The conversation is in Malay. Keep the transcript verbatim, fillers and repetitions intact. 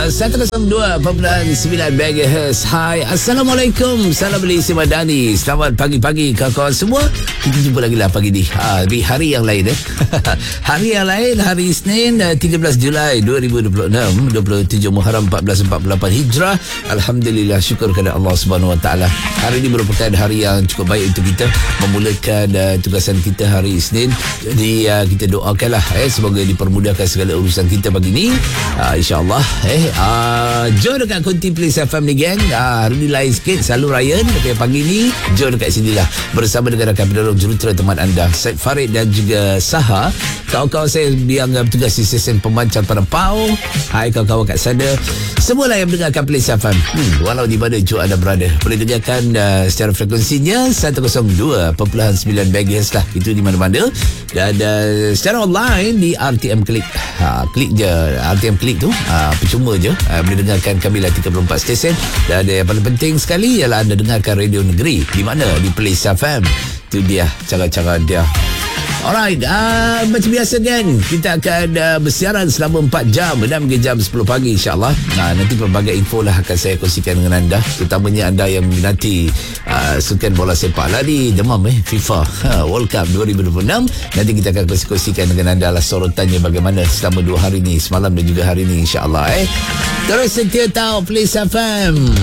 uh, seratus dua perpuluhan sembilan megahertz. Hai, Assalamualaikum. Salam Malaysia Madani. Selamat pagi-pagi kawan-kawan semua. Kita jumpa lagi lah pagi ni uh, di hari yang lain eh. Hari yang lain, hari Isnin uh, tiga belas Julai dua ribu dua puluh enam, dua puluh tujuh Muharram empat belas empat puluh lapan Hijrah. Alhamdulillah, syukur kepada Allah Subhanahu Wa Taala. Hari ini merupakan hari yang cukup baik untuk kita memulakan uh, tugasan kita hari Isnin. Jadi uh, kita doakanlah eh semoga dipermudahkan segala urusan kita pagi ni. Uh, InsyaAllah eh uh, Joe dekat Kunti Place F M ni gang. uh, Hari ni lain sikit. Selalu Ryan. Tapi pagi ni Joe dekat sini lah bersama dengan rakan penolong jurutera teman anda Syed Farid dan juga Saha. Kawan-kawan saya yang bertugas di stesen pemancar pada Pau. Hai kawan-kawan kat sana, semualah yang mendengarkan Place F M, hmm, walau di mana Joe anda berada, boleh dengarkan uh, secara frekuensinya seratus dua perpuluhan sembilan megahertz lah. Itu di mana-mana. Dan uh, secara online di R T M Klik. ha, Klik je R T M Klik tu, ha, percuma je ha, boleh dengarkan kami lah tiga puluh empat stesen. Dan uh, yang paling penting sekali ialah anda dengarkan Radio Negeri. Di mana? Di Place F M. Itu dia cara-cara dia. Alright, uh, macam biasa kan, kita akan uh, bersiaran selama empat jam dan hingga jam sepuluh pagi insyaAllah. Nah, nanti pelbagai info lah akan saya kongsikan dengan anda, terutamanya anda yang minati uh, sukan bola sepak lari demam eh FIFA ha, World Cup dua ribu dua puluh enam. Nanti kita akan kongsikan dengan anda lah sorotannya bagaimana selama dua hari ni, semalam dan juga hari ni insyaAllah eh. Terus setia tahu Place F M.